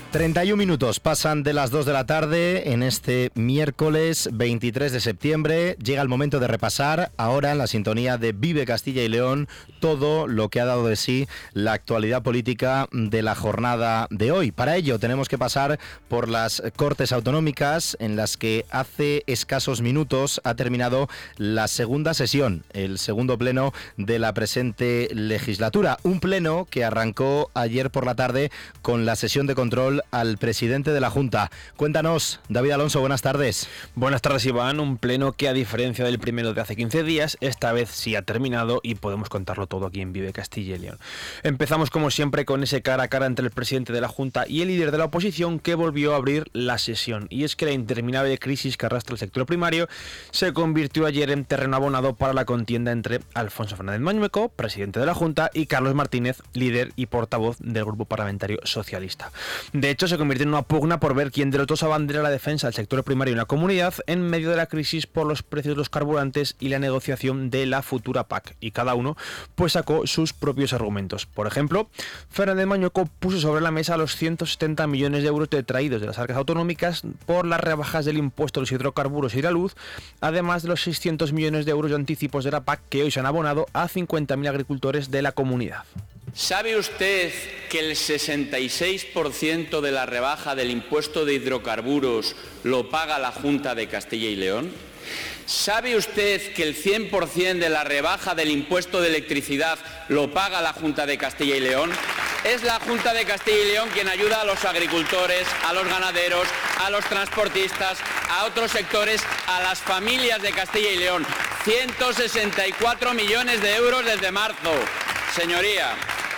31 minutos pasan de las 2 de la tarde en este miércoles 23 de septiembre. Llega el momento de repasar ahora en la sintonía de Vive Castilla y León todo lo que ha dado de sí la actualidad política de la jornada de hoy. Para ello tenemos que pasar por las Cortes Autonómicas, en las que hace escasos minutos ha terminado la segunda sesión, el segundo pleno de la presente legislatura. Un pleno que arrancó ayer por la tarde con la sesión de control al presidente de la Junta. Cuéntanos, David Alonso, buenas tardes. Buenas tardes, Iván. Un pleno que, a diferencia del primero de hace 15 días, esta vez sí ha terminado y podemos contarlo todo aquí en Vive Castilla y León. Empezamos, como siempre, con ese cara a cara entre el presidente de la Junta y el líder de la oposición, que volvió a abrir la sesión. Y es que la interminable crisis que arrastra el sector primario se convirtió ayer en terreno abonado para la contienda entre Alfonso Fernández Mañueco, presidente de la Junta, y Carlos Martínez, líder y portavoz del Grupo Parlamentario Socialista. De hecho, se convirtió en una pugna por ver quién de los dos abandera la defensa del sector primario en la comunidad en medio de la crisis por los precios de los carburantes y la negociación de la futura PAC. Y cada uno pues sacó sus propios argumentos. Por ejemplo, Fernández Mañueco puso sobre la mesa los 170 millones de euros detraídos de las arcas autonómicas por las rebajas del impuesto a los hidrocarburos y la luz, además de los 600 millones de euros de anticipos de la PAC que hoy se han abonado a 50.000 agricultores de la comunidad. ¿Sabe usted que el 66% de la rebaja del impuesto de hidrocarburos lo paga la Junta de Castilla y León? ¿Sabe usted que el 100% de la rebaja del impuesto de electricidad lo paga la Junta de Castilla y León? Es la Junta de Castilla y León quien ayuda a los agricultores, a los ganaderos, a los transportistas, a otros sectores, a las familias de Castilla y León. 164 millones de euros desde marzo, señoría.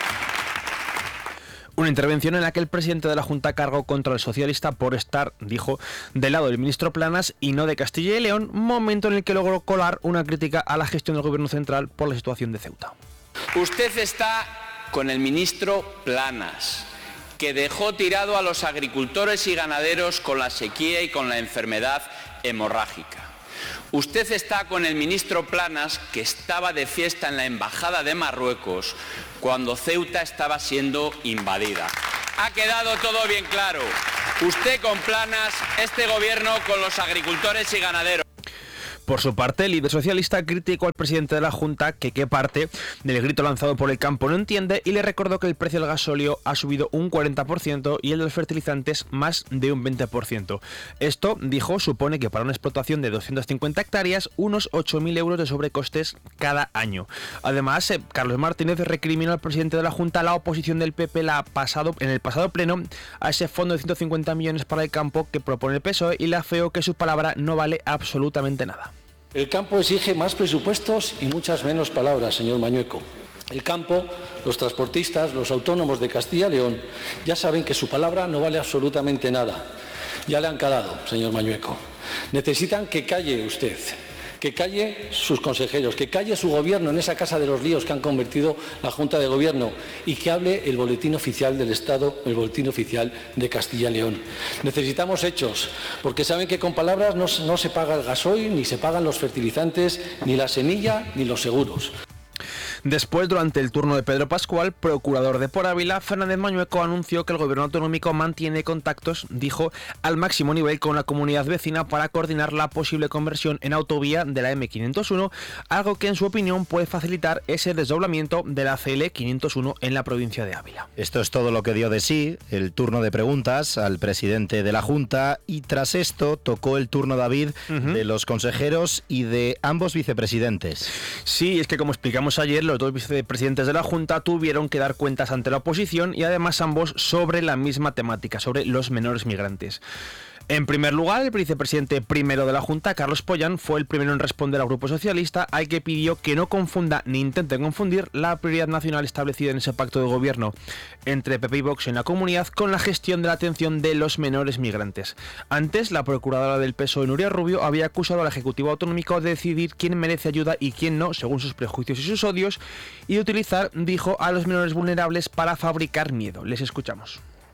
Una intervención en la que el presidente de la Junta cargó contra el socialista por estar, dijo, del lado del ministro Planas y no de Castilla y León, momento en el que logró colar una crítica a la gestión del gobierno central por la situación de Ceuta. Usted está con el ministro Planas, que dejó tirado a los agricultores y ganaderos con la sequía y con la enfermedad hemorrágica. Usted está con el ministro Planas, que estaba de fiesta en la Embajada de Marruecos cuando Ceuta estaba siendo invadida. Ha quedado todo bien claro. Usted con Planas, este gobierno con los agricultores y ganaderos. Por su parte, el líder socialista criticó al presidente de la Junta que qué parte del grito lanzado por el campo no entiende y le recordó que el precio del gasóleo ha subido un 40% y el de los fertilizantes más de un 20%. Esto, dijo, supone que para una explotación de 250 hectáreas, unos 8.000 euros de sobrecostes cada año. Además, Carlos Martínez recriminó al presidente de la Junta la oposición del PP en el pasado pleno a ese fondo de 150 millones para el campo que propone el PSOE y le afeó que su palabra no vale absolutamente nada. El campo exige más presupuestos y muchas menos palabras, señor Mañueco. El campo, los transportistas, los autónomos de Castilla y León ya saben que su palabra no vale absolutamente nada. Ya le han calado, señor Mañueco. Necesitan que calle usted, que calle sus consejeros, que calle su gobierno en esa casa de los líos que han convertido la Junta de Gobierno y que hable el boletín oficial del Estado, el boletín oficial de Castilla y León. Necesitamos hechos, porque saben que con palabras no se paga el gasoil, ni se pagan los fertilizantes, ni la semilla, ni los seguros. Después, durante el turno de Pedro Pascual, procurador de Por Ávila, Fernández Mañueco anunció que el gobierno autonómico mantiene contactos, dijo, al máximo nivel con la comunidad vecina para coordinar la posible conversión en autovía de la M501, algo que en su opinión puede facilitar ese desdoblamiento de la CL 501 en la provincia de Ávila. Esto es todo lo que dio de sí el turno de preguntas al presidente de la Junta y tras esto tocó el turno, David, de los consejeros y de ambos vicepresidentes. Sí, es que como explicamos ayer, los dos vicepresidentes de la Junta tuvieron que dar cuentas ante la oposición y además ambos sobre la misma temática, sobre los menores migrantes. En primer lugar, el vicepresidente primero de la Junta, Carlos Pollán, fue el primero en responder al Grupo Socialista, al que pidió que no confunda ni intente confundir la prioridad nacional establecida en ese pacto de gobierno entre PP y Vox en la comunidad con la gestión de la atención de los menores migrantes. Antes, la procuradora del PSOE, Nuria Rubio, había acusado al Ejecutivo Autonómico de decidir quién merece ayuda y quién no, según sus prejuicios y sus odios, y de utilizar, dijo, a los menores vulnerables para fabricar miedo. Les escuchamos.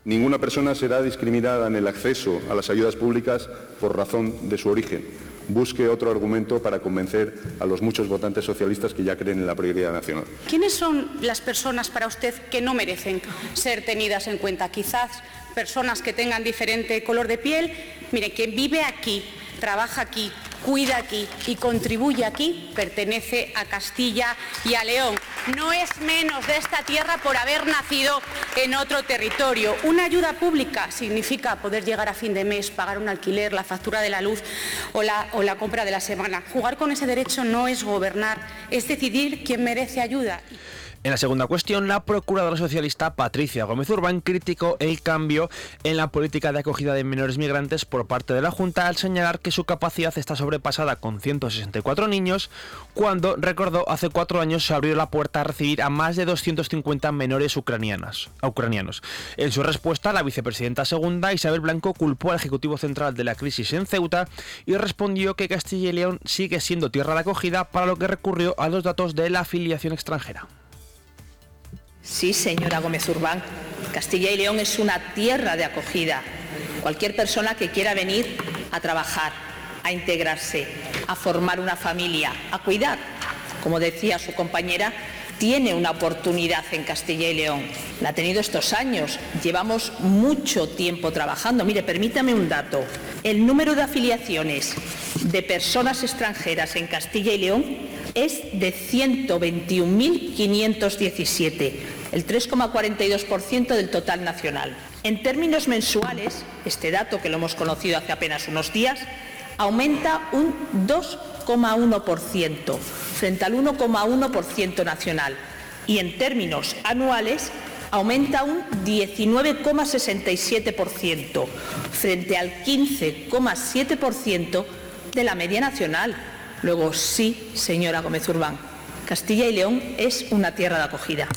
Ninguna persona será discriminada en el acceso a las ayudas públicas por razón de su origen. Busque otro argumento para convencer a los muchos votantes socialistas que ya creen en la prioridad nacional. ¿Quiénes son las personas para usted que no merecen ser tenidas en cuenta? Quizás personas que tengan diferente color de piel. Mire, quien vive aquí, trabaja aquí, cuida aquí y contribuye aquí, pertenece a Castilla y a León. No es menos de esta tierra por haber nacido en otro territorio. Una ayuda pública significa poder llegar a fin de mes, pagar un alquiler, la factura de la luz o la compra de la semana. Jugar con ese derecho no es gobernar, es decidir quién merece ayuda. En la segunda cuestión, la procuradora socialista Patricia Gómez Urbán criticó el cambio en la política de acogida de menores migrantes por parte de la Junta al señalar que su capacidad está sobrepasada con 164 niños, cuando, recordó, hace 4 años se abrió la puerta a recibir a más de 250 menores ucranianos. En su respuesta, la vicepresidenta segunda, Isabel Blanco, culpó al Ejecutivo Central de la crisis en Ceuta y respondió que Castilla y León sigue siendo tierra de acogida, para lo que recurrió a los datos de la afiliación extranjera. Sí, señora Gómez Urbán, Castilla y León es una tierra de acogida. Cualquier persona que quiera venir a trabajar, a integrarse, a formar una familia, a cuidar, como decía su compañera, tiene una oportunidad en Castilla y León. La ha tenido estos años. Llevamos mucho tiempo trabajando. Mire, permítame un dato. El número de afiliaciones de personas extranjeras en Castilla y León es de 121.517, el 3,42% del total nacional. En términos mensuales, este dato, que lo hemos conocido hace apenas unos días, aumenta un 2,1% frente al 1,1% nacional, y en términos anuales aumenta un 19,67% frente al 15,7% de la media nacional. Luego, sí, señora Gómez Urbán, Castilla y León es una tierra de acogida.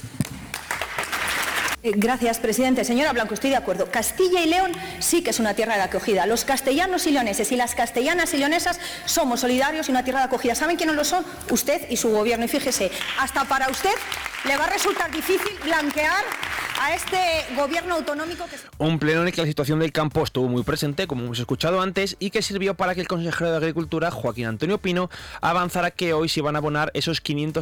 Gracias, presidente. Señora Blanco, estoy de acuerdo. Castilla y León sí que es una tierra de acogida. Los castellanos y leoneses y las castellanas y leonesas somos solidarios y una tierra de acogida. ¿Saben quiénes lo son? Usted y su gobierno. Y fíjese, hasta para usted le va a resultar difícil blanquear a este gobierno autonómico. Un pleno en el que la situación del campo estuvo muy presente, como hemos escuchado antes, y que sirvió para que el consejero de Agricultura, Joaquín Antonio Pino, avanzara que hoy se iban a abonar esos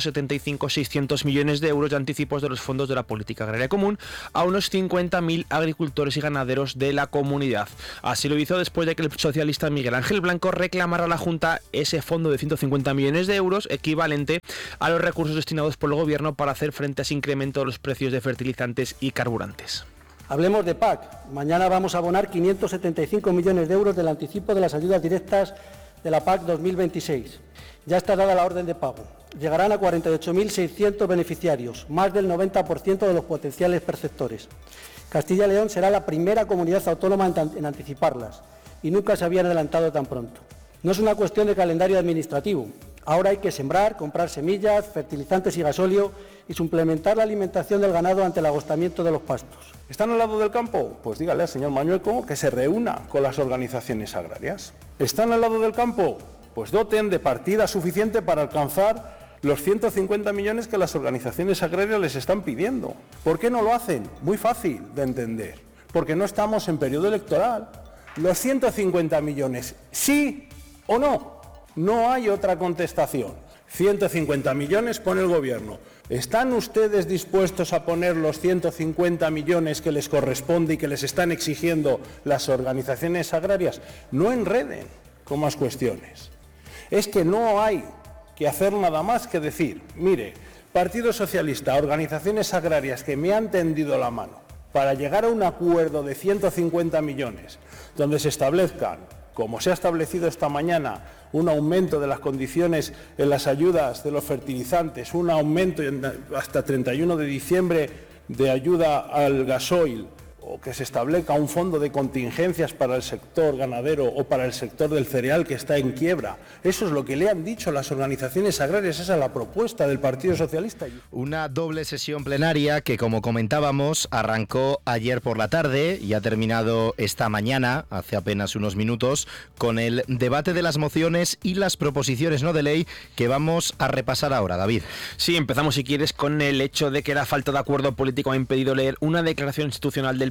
575-600 millones de euros de anticipos de los fondos de la Política Agraria Común a unos 50.000 agricultores y ganaderos de la comunidad. Así lo hizo después de que el socialista Miguel Ángel Blanco reclamara a la Junta ese fondo de 150 millones de euros, equivalente a los recursos destinados por el Gobierno para hacer frente a ese incremento de los precios de fertilizantes y carburantes. Hablemos de PAC. Mañana vamos a abonar 575 millones de euros del anticipo de las ayudas directas de la PAC 2026. Ya está dada la orden de pago. Llegarán a 48.600 beneficiarios, más del 90% de los potenciales perceptores. Castilla y León será la primera comunidad autónoma en anticiparlas, y nunca se habían adelantado tan pronto. No es una cuestión de calendario administrativo. Ahora hay que sembrar, comprar semillas, fertilizantes y gasóleo y suplementar la alimentación del ganado ante el agotamiento de los pastos. ¿Están al lado del campo? Pues dígale al señor Mañueco que se reúna con las organizaciones agrarias. ¿Están al lado del campo? Pues doten de partida suficiente para alcanzar los 150 millones que las organizaciones agrarias les están pidiendo. ¿Por qué no lo hacen? Muy fácil de entender. Porque no estamos en periodo electoral. Los 150 millones, ¿sí o no? No hay otra contestación. 150 millones pone el Gobierno. ¿Están ustedes dispuestos a poner los 150 millones que les corresponde y que les están exigiendo las organizaciones agrarias? No enreden con más cuestiones. Es que no hay que hacer nada más que decir, mire, Partido Socialista, organizaciones agrarias que me han tendido la mano para llegar a un acuerdo de 150 millones, donde se establezcan, como se ha establecido esta mañana, un aumento de las condiciones en las ayudas de los fertilizantes, un aumento hasta 31 de diciembre de ayuda al gasoil, o que se establezca un fondo de contingencias para el sector ganadero o para el sector del cereal que está en quiebra. Eso es lo que le han dicho las organizaciones agrarias, esa es la propuesta del Partido Socialista. Una doble sesión plenaria que, como comentábamos, arrancó ayer por la tarde y ha terminado esta mañana, hace apenas unos minutos, con el debate de las mociones y las proposiciones no de ley que vamos a repasar ahora, David. Sí, empezamos, si quieres, con el hecho de que la falta de acuerdo político ha impedido leer una declaración institucional del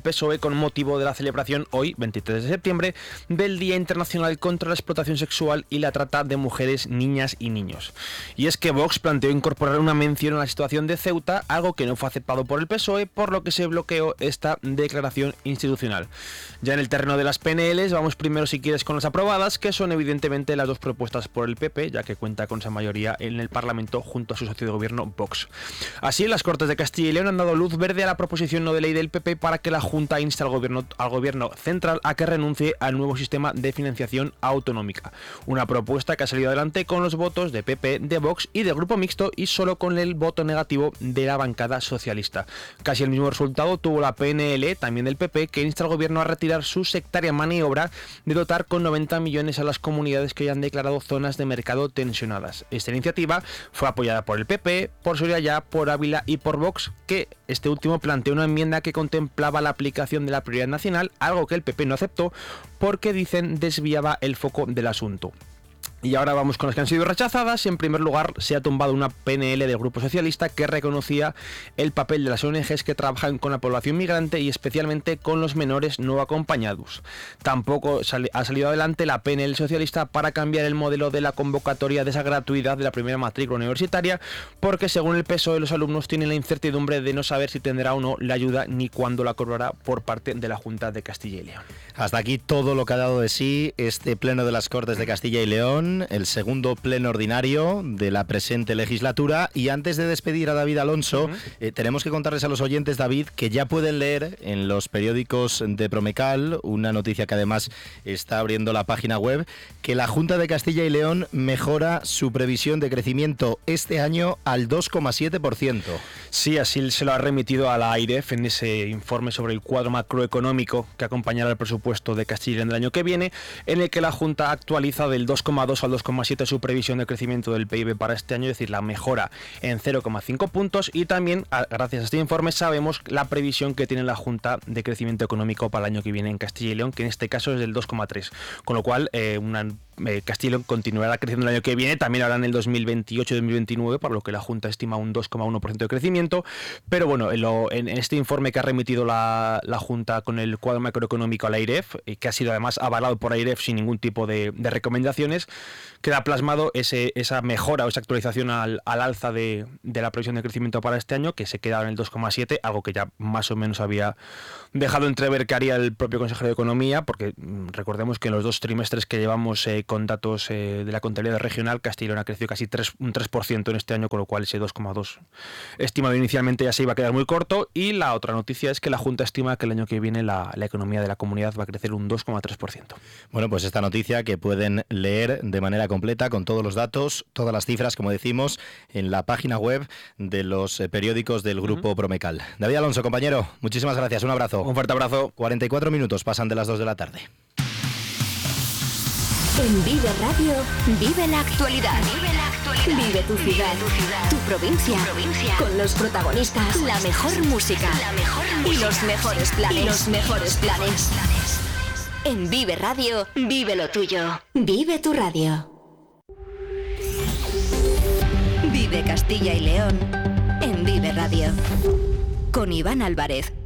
PSOE con motivo de la celebración hoy, 23 de septiembre, del Día Internacional contra la Explotación Sexual y la Trata de Mujeres, Niñas y Niños. Y es que Vox planteó incorporar una mención a la situación de Ceuta, algo que no fue aceptado por el PSOE, por lo que se bloqueó esta declaración institucional. Ya en el terreno de las PNLs, vamos primero si quieres con las aprobadas, que son evidentemente las dos propuestas por el PP, ya que cuenta con esa mayoría en el Parlamento junto a su socio de gobierno Vox. Así, las Cortes de Castilla y León han dado luz verde a la proposición no de ley del PP para que la Junta inste al gobierno central a que renuncie al nuevo sistema de financiación autonómica. Una propuesta que ha salido adelante con los votos de PP, de Vox y del Grupo Mixto y solo con el voto negativo de la bancada socialista. Casi el mismo resultado tuvo la PNL, también del PP, que insta al gobierno a retirar su sectaria maniobra de dotar con 90 millones a las comunidades que hayan declarado zonas de mercado tensionadas. Esta iniciativa fue apoyada por el PP, por Soria Ya, por Ávila y por Vox, que este último planteó una enmienda que contemplaba la aplicación de la prioridad nacional, algo que el PP no aceptó porque, dicen, desviaba el foco del asunto. Y ahora vamos con las que han sido rechazadas. En primer lugar, se ha tumbado una PNL del Grupo Socialista que reconocía el papel de las ONGs que trabajan con la población migrante y especialmente con los menores no acompañados. Tampoco ha salido adelante la PNL socialista para cambiar el modelo de la convocatoria de esa gratuidad de la primera matrícula universitaria, porque según el PSOE los alumnos tienen la incertidumbre de no saber si tendrá o no la ayuda ni cuándo la cobrará por parte de la Junta de Castilla y León. Hasta aquí todo lo que ha dado de sí este pleno de las Cortes de Castilla y León, el segundo pleno ordinario de la presente legislatura. Y antes de despedir a David Alonso, tenemos que contarles a los oyentes, David, que ya pueden leer en los periódicos de Promecal una noticia que además está abriendo la página web, que la Junta de Castilla y León mejora su previsión de crecimiento este año al 2,7%. Sí, así se lo ha remitido a la AIREF en ese informe sobre el cuadro macroeconómico que acompañará el presupuesto de Castilla y León del año que viene, en el que la Junta actualiza del 2,2 al 2,7 su previsión de crecimiento del PIB para este año, es decir, la mejora en 0,5 puntos, y también, gracias a este informe, sabemos la previsión que tiene la Junta de Crecimiento Económico para el año que viene en Castilla y León, que en este caso es del 2,3, con lo cual Castilla y León continuará creciendo el año que viene, también ahora en el 2028-2029, para lo que la Junta estima un 2,1% de crecimiento, pero bueno, en este informe que ha remitido la Junta con el cuadro macroeconómico a la AIREF, que ha sido además avalado por AIREF sin ningún tipo de recomendaciones, queda plasmado esa mejora o esa actualización al alza de la previsión de crecimiento para este año, que se queda en el 2,7, algo que ya más o menos había dejado entrever que haría el propio consejero de Economía, porque recordemos que en los 2 trimestres que llevamos con datos de la contabilidad regional, Castilla y León ha crecido casi un 3% en este año, con lo cual ese 2,2 estimado inicialmente ya se iba a quedar muy corto. Y la otra noticia es que la Junta estima que el año que viene la economía de la comunidad va a crecer un 2,3%. Bueno, pues esta noticia que pueden leer de manera completa con todos los datos, todas las cifras, como decimos, en la página web de los periódicos del Grupo Promecal. David Alonso, compañero, muchísimas gracias, un abrazo. Un fuerte abrazo. 44 minutos pasan de las 2 de la tarde. En Vive Radio, vive la actualidad. Vive tu ciudad, tu provincia, con los protagonistas, la mejor música y los mejores planes. En Vive Radio, vive lo tuyo. Vive tu radio. Vive Castilla y León en Vive Radio. Con Iván Álvarez.